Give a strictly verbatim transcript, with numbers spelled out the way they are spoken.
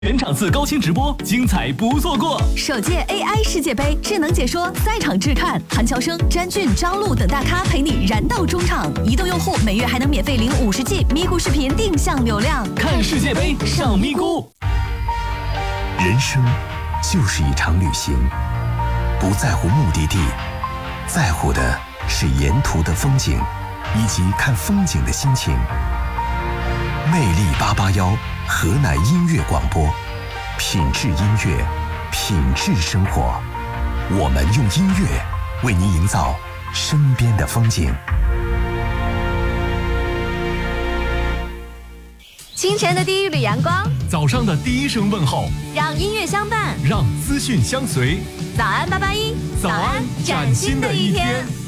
全场次高清直播，精彩不错过。 首届 A I 世界杯智能解说，赛场制看，韩乔生、詹俊、张璐等大咖陪你燃到中场。移动用户每月还能免费领五十 G 咪咕视频定向流量。 看世界杯上咪咕。 人生就是一场旅行，不在乎目的地，在乎的是沿途的风景以及看风景的心情。魅力八八幺河南音乐广播，品质音乐，品质生活。我们用音乐为您营造身边的风景。 清晨的第一缕阳光， 早上的第一声问候， 让音乐相伴， 让资讯相随。 早安八八一， 早安崭新的一天。